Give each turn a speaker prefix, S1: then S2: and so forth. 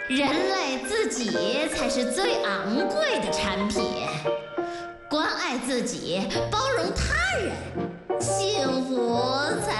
S1: 人类自己才是最昂贵的产品。关爱自己，包容他人，幸福才